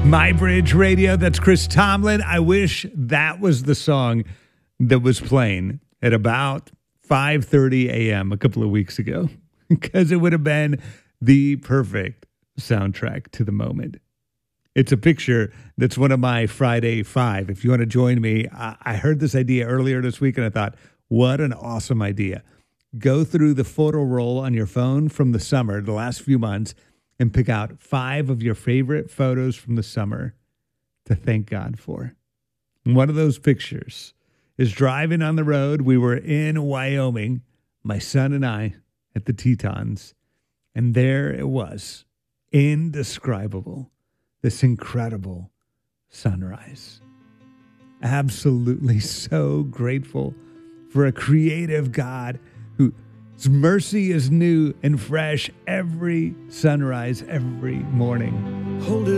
My Bridge Radio. That's Chris Tomlin. I wish that was the song that was playing at about 5:30 a.m. a couple of weeks ago, because it would have been the perfect soundtrack to the moment. It's a picture that's one of my Friday Five. If you want to join me, I heard this idea earlier this week and I thought, what an awesome idea. Go through the photo roll on your phone from the summer, the last few months, and pick out 5 of your favorite photos from the summer to thank God for. And one of those pictures is driving on the road. We were in Wyoming, my son and I, at the Tetons, and there it was, indescribable, this incredible sunrise. Absolutely so grateful for a creative God whose mercy is new and fresh every sunrise, every morning. Hold it.